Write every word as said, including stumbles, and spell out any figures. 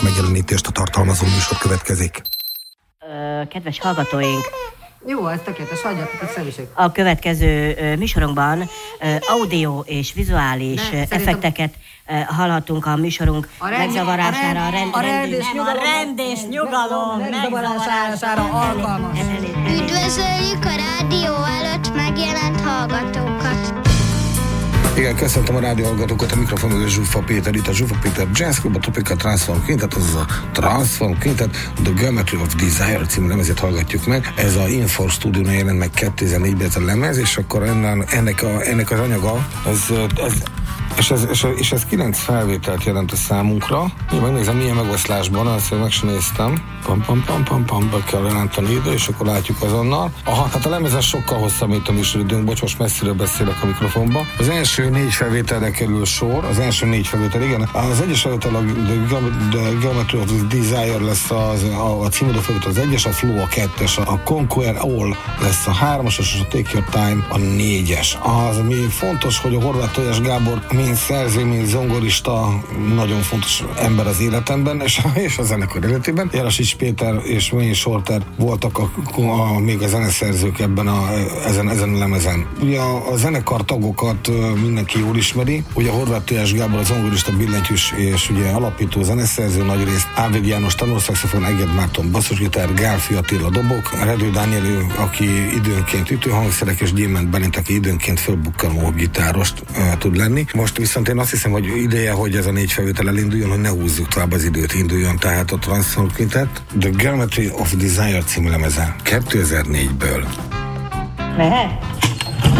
megjelenítést a tartalmazó műsor következik. Ö, kedves hallgatóink! Jó, ez tökéletes, hagyjatok a személyiség. A következő ö, műsorunkban ö, audio és vizuális ne, ö, effekteket ö, hallhatunk a műsorunk a rend, megzavarására, a rend, a rend és nyugalom, a rend és nyugalom megzavarására alkalmas. Üdvözöljük a rádió előtt megjelent hallgatókat! Igen, köszöntöm a rádióhallgatókat, a mikrofonban a Zsufa Péter, itt a Zsufa Péter Jazz Club, a Tropical Transform Quintet, azaz a Transform Quintet, The Geometry of Desire című lemezét hallgatjuk meg. Ez a Infor Studio-nál jelent meg kétezer-négyben ez a lemez, és akkor ennek, a, ennek az anyaga, ez, ez És ez, és, és ez kilenc felvételt jelent a számunkra. Én megnézem, milyen megoszlásban, azt meg sem néztem. Pam, pam, pam, pam, pam, be kell jelenteni ide, és akkor látjuk azonnal. Aha, hát a lemezen sokkal hosszabb, mint a műsoridőnk, bocs, most messziről beszélek a mikrofonba. Az első négy felvételre kerül sor, az első négy felvétel, igen. Az egyes felvétel a The Geometry of Desire lesz az, a, a címodó felvétel az egyes, a Flow a kettes, a Conquer All lesz a hármas, és a Take Your Time a négyes. Az, ami fontos, hogy a Horváth Tojás Gábor mint szerző, mint zongorista, nagyon fontos ember az életemben, és, és a zenekar életében. Jarasics Péter és Wayne Shorter voltak a, a, még a zeneszerzők ebben a, ezen, ezen a lemezen. Ugye a, a zenekar tagokat mindenki jól ismeri. Ugye Horváth Tojás Gábor a zongorista, billentyűs és ugye alapító zeneszerző, nagyrészt Árvéd János tenorszaxofon, Eged Márton basszusgitár, Gálfi Attila dobok, Redő Dániel, aki időnként ütőhangszerek, és Gyémánt Bálint, aki időnként fölbukkanó gitárost e, tud lenni. Most viszont én azt hiszem, hogy ideje, hogy ez a négy felvétel elinduljon, hogy ne húzzuk tovább az időt, induljon tehát a Transform Quintet. The Geometry of Desire című lemeze kétezer-négyből. Lehet?